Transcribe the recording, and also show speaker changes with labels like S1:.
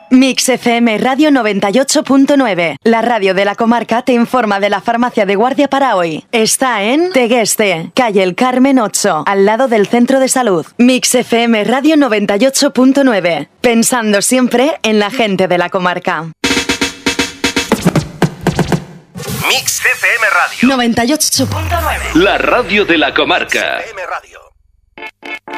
S1: Mix FM Radio 98.9. La radio de la comarca te informa de la farmacia de guardia para hoy. Está en Tegueste, calle El Carmen 8, al lado del centro de salud. Mix FM Radio 98.9. Pensando siempre en la gente de la comarca.
S2: Mix FM Radio
S1: 98.9.
S2: La radio de la comarca.